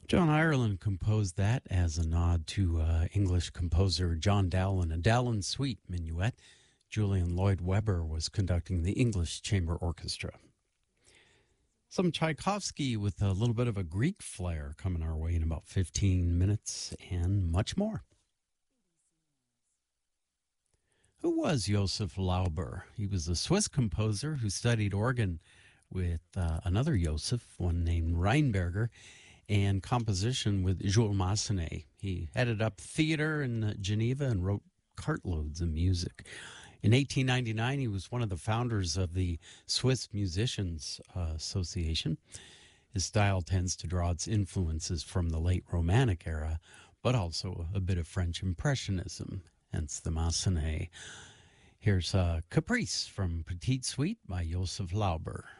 John Ireland composed that as a nod to English composer John Dowland, a Dowland Suite minuet. Julian Lloyd Webber was conducting the English Chamber Orchestra. Some Tchaikovsky with a little bit of a Greek flair coming our way in about 15 minutes and much more. Who was Josef Lauber? He was a Swiss composer who studied organ with another Josef, one named Reinberger, and composition with Jules Massenet. He headed up theater in Geneva and wrote cartloads of music. In 1899, he was one of the founders of the Swiss Musicians Association. His style tends to draw its influences from the late Romantic era, but also a bit of French Impressionism, hence the Massenet. Here's Caprice from Petite Suite by Josef Lauber.